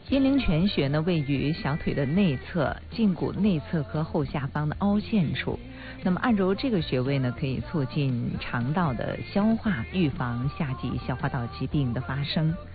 阴陵泉穴呢，位于小腿的内侧，胫骨内侧和后下方的凹陷处。那么按揉这个穴位呢，可以促进肠道的消化，预防夏季消化道疾病的发生。